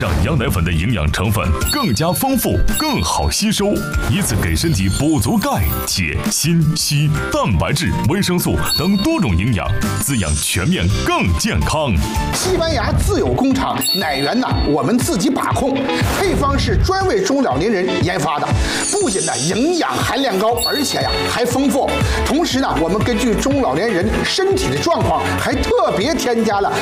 让羊奶粉的营养成分更加丰富、更好吸收，以此给身体补足钙、铁、锌、硒、蛋白质、维生素等多种营养，滋养全面更健康。 西班牙自有工厂，奶源呢我们自己把控，配方是专为中老年人研发的，不仅呢营养含量高，而且还丰富。同时呢，我们根据中老年人身体的状况，还特别添加了